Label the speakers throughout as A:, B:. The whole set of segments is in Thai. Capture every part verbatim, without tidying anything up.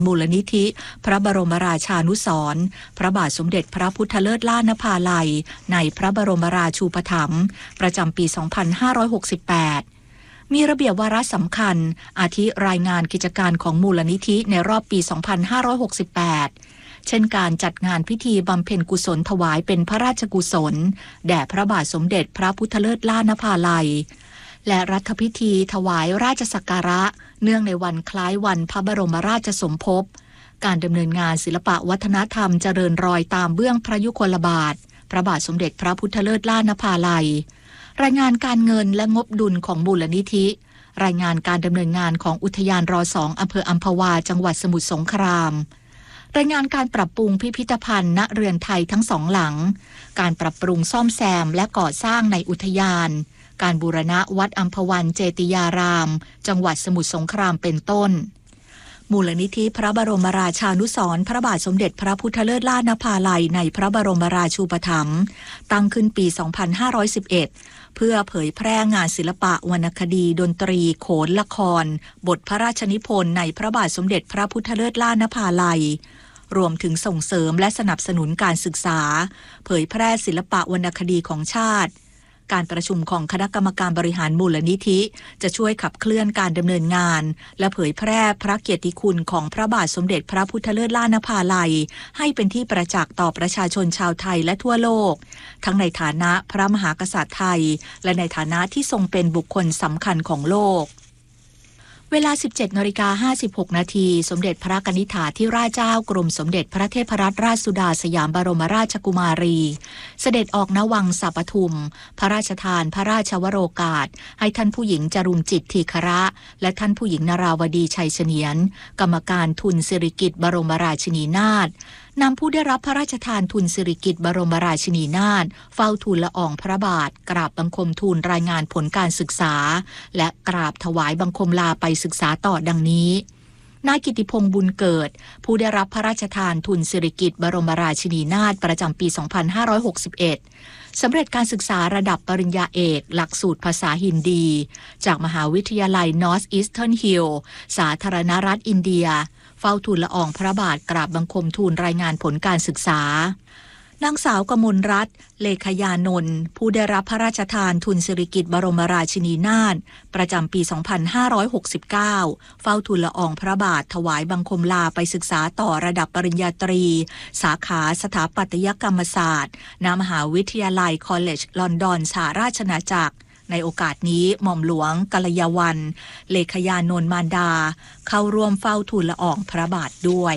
A: มูลนิธิพระบรมราชานุสรณ์พระบาทสมเด็จพระพุทธเลิศล่านภาลัยในพระบรมราชูปถัมภ์ประจำปี สองพันห้าร้อยหกสิบแปด มีระเบียบวาระสำคัญอาทิรายงานกิจการของมูลนิธิในรอบปี สองพันห้าร้อยหกสิบแปด เช่นการจัดงานพิธีบำเพ็ญกุศลถวายเป็นพระราชกุศลแด่พระบาทสมเด็จพระพุทธเลิศล่านภาลัยและรัฐพิธีถวายราชสักการะเนื่องในวันคล้ายวันพระบรมราชสมภพการดำเนินงานศิลปะวัฒนธรรมเจริญรอยตามเบื้องพระยุคลบาทพระบาทสมเด็จพระพุทธเลิศล่านภาลัยรายงานการเงินและงบดุลของมูลนิธิรายงานการดำเนินงานของอุทยานร สอง อำเภออัมพวาจังหวัดสมุทรสงครามรายงานการปรับปรุงพิพิธภัณฑ์ณเรือนไทยทั้งสองหลังการปรับปรุงซ่อมแซมและก่อสร้างในอุทยานการบูรณะวัดอัมพวันเจติยารามจังหวัดสมุทรสงครามเป็นต้นมูลนิธิพระบรมราชานุสรณ์พระบาทสมเด็จพระพุทธเลิศล่านภาลัยในพระบรมราชูปถัมภ์ตั้งขึ้นปี สองพันห้าร้อยสิบเอ็ด เพื่อเผยแพร่งานศิลปะวรรณคดีดนตรีโขนละครบทพระราชนิพนธ์ในพระบาทสมเด็จพระพุทธเลิศล่านภาลัยรวมถึงส่งเสริมและสนับสนุนการศึกษาเผยแพร่ศิลปะวรรณคดีของชาติการประชุมของคณะกรรมการบริหารมูลนิธิจะช่วยขับเคลื่อนการดำเนินงานและเผยแพร่พระเกียรติคุณของพระบาทสมเด็จพระพุทธเลิศล่านภาลัยให้เป็นที่ประจักษ์ต่อประชาชนชาวไทยและทั่วโลกทั้งในฐานะพระมหากษัตริย์ไทยและในฐานะที่ทรงเป็นบุคคลสำคัญของโลกเวลา สิบเจ็ดนาฬิกาห้าสิบหก นาทีสมเด็จพระกนิษฐาธิราชเจ้ากรมสมเด็จพระเทพรัตนราชสุดาสยามบรมราชกุมารีเสด็จออกณวังสัปทุมพระราชทานพระราชวโรกาสให้ท่านผู้หญิงจรุงจิตทีฆระและท่านผู้หญิงนราวดีชัยเฉนียนกรรมการทุนสิริกิติ์บรมราชินีนาถนำผู้ได้รับพระราชทานทุนสิริกิติ์บรมราชินีนาถเฝ้าทูลละอองพระบาทกราบบังคมทูลรายงานผลการศึกษาและกราบถวายบังคมลาไปศึกษาต่อดังนี้นายกิติพงษ์บุญเกิดผู้ได้รับพระราชทานทุนสิริกิติ์บรมราชินีนาถประจำปี สองพันห้าร้อยหกสิบเอ็ด สำเร็จการศึกษาระดับปริญญาเอกหลักสูตรภาษาฮินดีจากมหาวิทยาลัย North Eastern Hill สาธารณรัฐอินเดียเฝ้าทูลละอองพระบาทกราบบังคมทูลรายงานผลการศึกษานางสาวกมลรัตน์เลขยานนท์ผู้ได้รับพระราชทานทุนสิริกิติ์บรมราชินีนาถประจำปี สองพันห้าร้อยหกสิบเก้า เฝ้าทูลละอองพระบาทถวายบังคมลาไปศึกษาต่อระดับปริญญาตรีสาขาสถาปัตยกรรมศาสตร์ณมหาวิทยาลัยคอลเลจลอนดอนสหราชอาณาจักรในโอกาสนี้หม่อมหลวงกัลยาวันเลขยานนท์มารดาเข้าร่วมเฝ้าทูลละอองพระบาทด้วย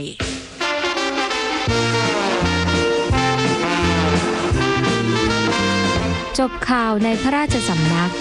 B: จบข่าวในพระราชสำนัก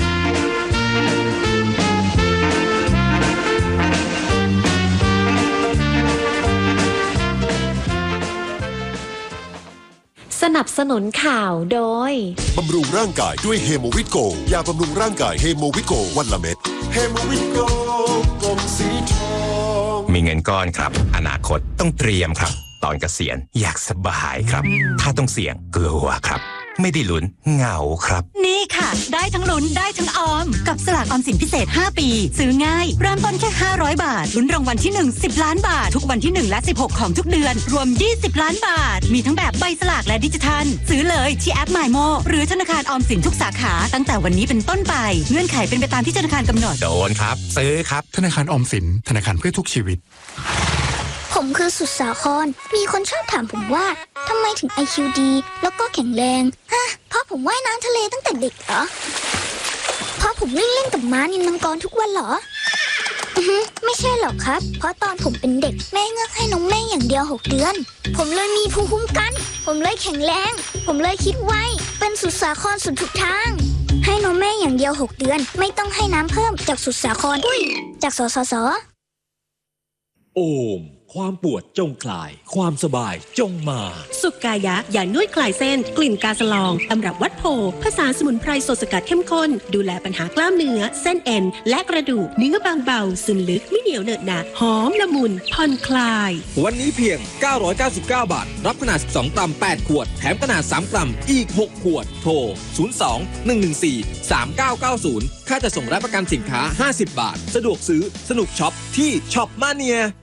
B: สนับสนุนข่าวโดย
C: บำรุงร่างกายด้วยเฮโมวิโกยาบำรุงร่างกายเฮโมวิโกวันละเม็ดเฮโมวิโกกลมสีทอง
D: มีเงินก้อนครับอนาคตต้องเตรียมครับตอนเกษียณอยากสบายครับถ้าต้องเสี่ยงกลัวครับไม่ได้ลุ้นเหงาครับ
E: นี่ค่ะได้ทั้งลุ้นได้ทั้งออมกับสลากออมสินพิเศษห้าปีซื้อง่ายเริ่มต้นแค่ห้าร้อยบาทลุ้นรางวัลที่หนึ่ง สิบล้านบาททุกวันที่หนึ่งและสิบหกของทุกเดือนรวมยี่สิบล้านบาทมีทั้งแบบใบสลากและดิจิทัลซื้อเลยที่แอป MyMo หรือธนาคารออมสินทุกสาขาตั้งแต่วันนี้เป็นต้นไปเงื่อนไขเป็นไปตามที่ธนาคารกำหนด
D: โดนครับซื้อครับ
F: ธนาคารออมสินธนาคารเพื่อทุกชีวิต
G: ผมคือสุดสาครมีคนชอบถามผมว่าทำไมถึง ไอ คิว ดีแล้วก็แข็งแรงฮะเพราะผมว่ายน้ำทะเลตั้งแต่เด็กเหรอเพราะผมวิ่งเล่นกับม้านิลมังกรทุกวันเหรออือฮึไม่ใช่หรอกครับเพราะตอนผมเป็นเด็กแม่เงือกให้นมแม่อย่างเดียวหกเดือนผมเลยมีภูมิคุ้มกันผมเลยแข็งแรงผมเลยคิดไวเป็นสุดสาครสุดทุกทางให้นมแม่อย่างเดียวหกเดือนไม่ต้องให้น้ำเพิ่มจากสุดสาครจากสสส
H: โอมความปวดจงคลายความสบายจงมา
E: สุกายะยานวดคลายเส้นกลิ่นกาสลองตำรับวัดโพผสานสมุนไพรสดสกัดเข้มข้นดูแลปัญหากล้ามเนื้อเส้นเอ็นและกระดูกเนื้อบางเบาซึมลึกไม่เหนียวเหนอะหนะหอมละมุนผ่อนคลาย
H: วันนี้เพียงเก้าร้อยเก้าสิบเก้าบาทรับขนาดสิบสองกรัมแปดขวดแถมขนาดสามกรัมอีกหกขวดโทรศูนย์ สอง หนึ่ง หนึ่ง สี่ สาม เก้า เก้า ศูนย์ค่าจะส่งรับประกันสินค้าห้าสิบบาทสะดวกซื้อสนุกช็อปที่ช็อปมาเนีย